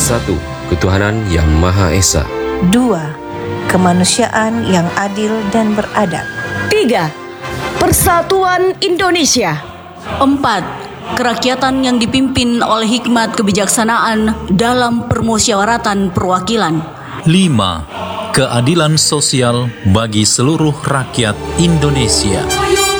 1. Ketuhanan yang Maha Esa. 2. Kemanusiaan yang adil dan beradab. 3. Persatuan Indonesia. 4. Kerakyatan yang dipimpin oleh hikmat kebijaksanaan dalam permusyawaratan perwakilan. 5. Keadilan sosial bagi seluruh rakyat Indonesia.